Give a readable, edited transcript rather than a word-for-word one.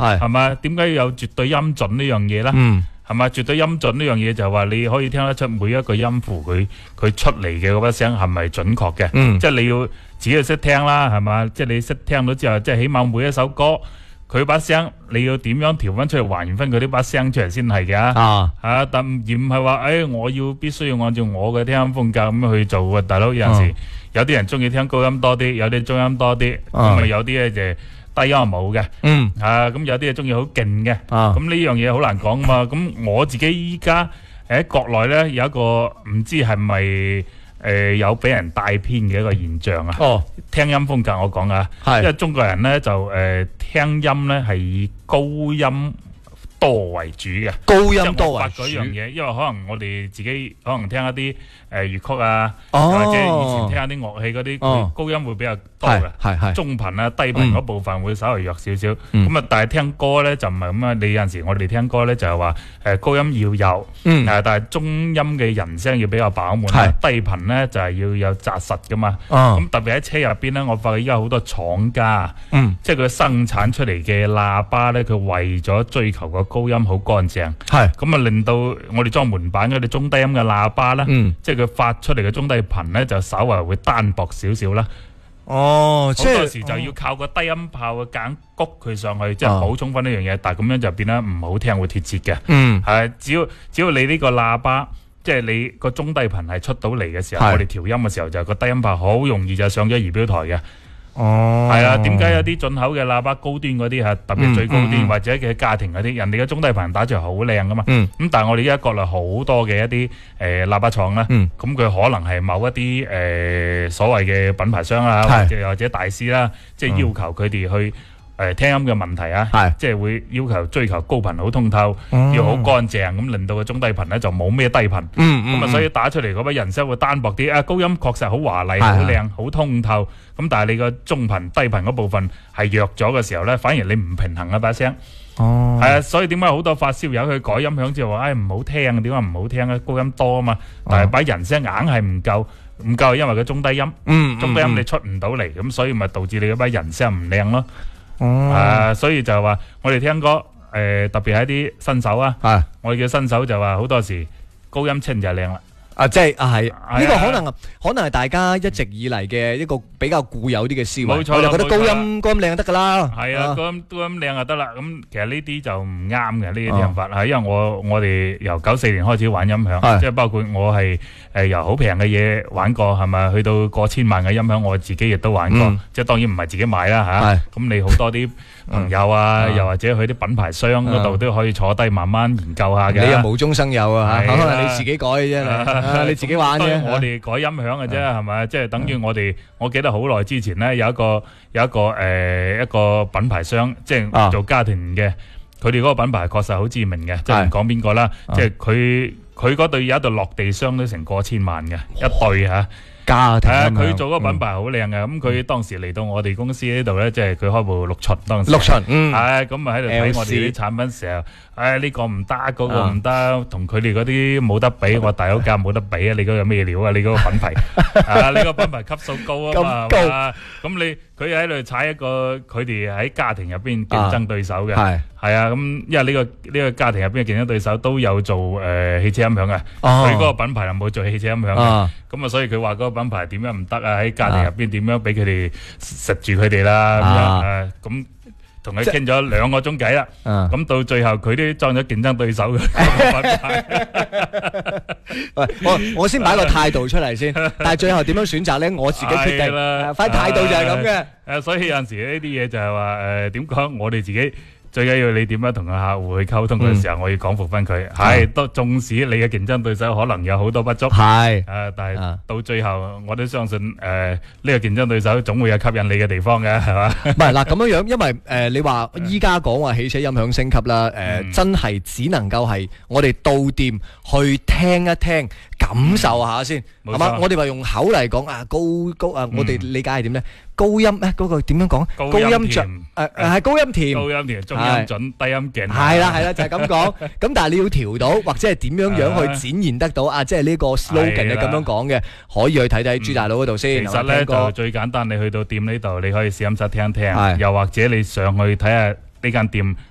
係嘛？點解有絕對音準呢樣嘢咧？係嘛？絕對音準呢樣嘢就係話你可以聽得出每一個音符佢出嚟嘅嗰把聲係咪準確嘅？即係你要自己識聽啦，係嘛？即係你識聽到之後，即係起碼每一首歌佢把聲你要點樣調翻出嚟，還原翻佢呢把聲出嚟先係嘅。但而唔係話我必須要按照我嘅聽音風格咁樣去做嘅。大佬有陣時有啲人中意聽高音多啲，有啲中音多啲，咁咪有啲咧就低音冇嘅，咁有啲係中意好勁嘅，咁呢樣嘢好難講嘛。咁我自己依家喺國內咧有一個唔知係咪有俾人帶偏嘅一個現象啊。聽音風格我講啊，因為中國人咧就聽音咧係以高音多為主嘅，高音多為主。樣嘢，因為可能我哋自己可能聽一啲粵曲啊，或者以前聽下啲樂器嗰啲，高音會比較多嘅，中頻啊、低頻嗰部分會稍微弱少少。咁啊，但係聽歌咧就唔係咁啊。你有陣時我哋聽歌咧就係話高音要有，但係中音嘅人聲要比較飽滿，低頻咧就係要有紮實噶嘛。咁特別喺車入邊咧，我發覺依家好多廠家，即係佢生產出嚟嘅喇叭咧，佢為咗追求個高音好乾淨，咁啊令到我哋裝門板嗰啲中低音嘅喇叭咧，即係佢發出嚟嘅中低頻咧就稍為會單薄少少啦。即係好多時就要靠個低音炮嘅夾硬谷佢上去，即係補充翻呢樣嘢。但係咁樣就變得唔好聽，會脫節嘅。係只要你呢個喇叭，即係你個中低頻係出到嚟嘅時候，我哋調音嘅時候就個低音炮好容易就上咗儀表台嘅。係啊，點解有啲進口嘅喇叭高端嗰啲係特別最高端，或者嘅家庭嗰啲，人哋嘅中低頻打出嚟好靚噶嘛。咁但係我哋而家國內好多嘅一啲喇叭廠啦，咁佢可能係某一啲所謂嘅品牌商啦，或者大師啦，即係要求佢哋去聽音嘅問題啊，即係會要求追求高頻好通透，要好乾淨，咁令到個中低頻咧就冇咩低頻，咁啊所以打出嚟嗰把人聲會單薄啲。高音確實好華麗、好靚、好通透，咁但係你個中頻、低頻嗰部分係弱咗嘅時候咧，反而你唔平衡啊把聲。所以點解好多發燒友去改音響之後話唔好聽？點解唔好聽咧？高音多啊嘛，但係把人聲硬係唔夠，因為佢中低音，中低音你出唔到嚟，咁所以咪導致你嗰把人聲唔靚咯。所以就係話我哋聽歌，特別係啲新手啊，我哋嘅新手就話好多時高音清就靚啦。 即係係呢個可能係大家一直以嚟嘅一個比較固有啲嘅思維。冇錯，我就覺得高音靚得噶啦。係啊，高音靚就得啦。咁其實呢啲就唔啱嘅呢啲聽法，係因為我哋由94年開始玩音響，即係包括我係由好平嘅嘢玩過，係咪去到過千萬嘅音響，我自己亦都玩過。即係當然唔係自己買啦嚇。咁你好多啲朋友啊，又或者去啲品牌商嗰度都可以坐低慢慢研究下嘅。你又無中生有啊嚇，可能你自己改嘅啫。你自己玩啫，我哋改音響嘅啫，係咪？即係等於我記得好耐之前咧，有一個品牌商，即係做家庭嘅，佢哋嗰個品牌確實好知名嘅，即係唔講邊個啦，即係佢嗰對有一對落地箱都成過千萬嘅一對嚇。家庭佢做嗰個品牌好靚嘅，咁佢當時嚟到我哋公司呢度咧，即係佢開部六巡當時。六巡，咁啊喺度睇我哋啲產品時候，呢個唔得，嗰個唔得，同佢哋嗰啲冇得比，我大佬價冇得比啊！你嗰個咩料啊？你嗰個品牌你個品牌級數高啊嘛，咁高，佢喺度踩一個佢哋喺家庭入邊競爭對手嘅，係啊，咁因為呢個家庭入邊嘅競爭對手都有做汽車音響嘅，佢嗰個品牌又冇做汽車音響嘅，咁啊所以佢話嗰個品牌點樣唔得啊？喺家庭入邊點樣俾佢哋食住佢哋啦？咁同佢傾咗2個鐘偈啦，咁到最後佢都裝咗競爭對手嘅品牌。喂，我先擺個態度出嚟先，但係最後點樣選擇咧？我自己決定啦。反正態度就係咁嘅。所以有陣時呢啲嘢就係話點講？我哋自己最緊要你點樣同個客戶去溝通嘅時候，我要講服翻佢。係，都縱使你嘅競爭對手可能有好多不足，但係到最後我都相信呢個競爭對手總會有吸引你嘅地方嘅，係嘛？唔係嗱咁樣樣，因為你話依家講話汽車音響升級啦，真係只能夠係我哋到店去聽一聽，感受下先，係嘛？我哋話用口嚟講高我哋理解係點咧？高音嗰個點樣講？高音準係高音甜，中音準，低音勁。係啦，就係咁講。咁但係你要調到，或者係點樣樣去展現得到即係呢個 slogan 你咁樣講嘅，可以去睇睇朱大佬嗰度先。其實咧就最簡單，你去到店呢度，你可以試音室聽一聽，又或者你上去睇下呢間店